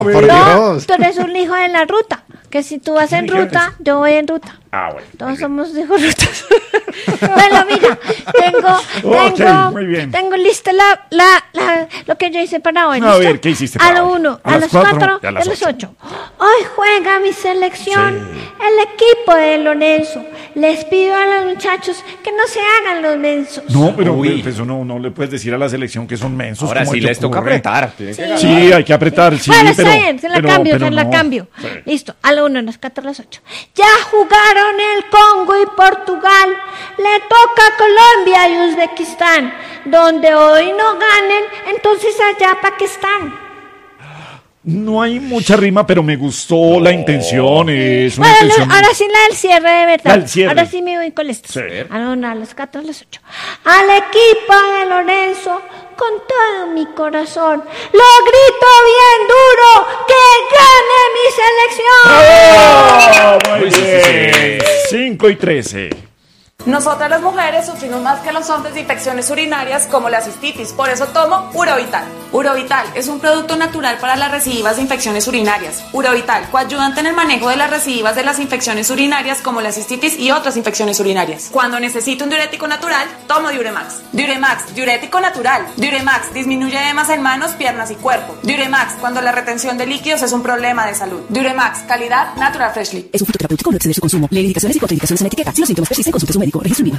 Por No, Dios. tú eres un hijo de la ruta. Que si tú vas en ruta, yo voy en ruta. Ah, bueno. Todos somos hijos rutas. Bueno, mira, muy bien. tengo lista lo que yo hice para hoy. A ¿listo? ver, ¿qué hiciste A para lo hoy? 1, A a las las 4 4 y a y las a las 8. 8. Hoy juega mi selección, el equipo de Lorenzo. Les pido a los muchachos que no se hagan los mensos. No, pero Uy. eso no le puedes decir a la selección que son mensos. Ahora ¿cómo sí te les toca ocurre? apretar. Tienen que ganar. Sí, hay que apretar, sí, Bueno, pero... está bien, se la pero- cambio, pero se la no. cambio. Sí. Listo, a la 1, a las 4, a las 8. Ya jugaron el Congo y Portugal. Le toca a Colombia y Uzbekistán. Donde hoy no ganen, entonces allá ¿para qué están? No hay mucha rima, pero me gustó la intención. Es una Bueno, intención... ahora sí la del cierre de verdad. La del cierre. Ahora sí me voy con esto. Sí. A la 1, a las 4, a las 8. Al equipo de Lorenzo, con todo mi corazón, lo grito bien duro, que gane mi selección. ¡Oh! Muy Uy, sí, bien. sí, 5 y 13. Nosotras las mujeres sufrimos más que los hombres de infecciones urinarias como la cistitis, por eso tomo Urovital. Urovital es un producto natural para las recidivas de infecciones urinarias. Urovital, coayudante en el manejo de las recidivas de las infecciones urinarias como la cistitis y otras infecciones urinarias. Cuando necesito un diurético natural, tomo Diuremax. Diuremax, diurético natural. Diuremax disminuye edemas en manos, piernas y cuerpo. Diuremax, cuando la retención de líquidos es un problema de salud. Diuremax, calidad Natural Freshly. Es un fitoterapéutico, no exceder su consumo. Lee indicaciones y contraindicaciones en la etiqueta. Si los síntomas persisten, consulte a su médico. Registro INVIMA.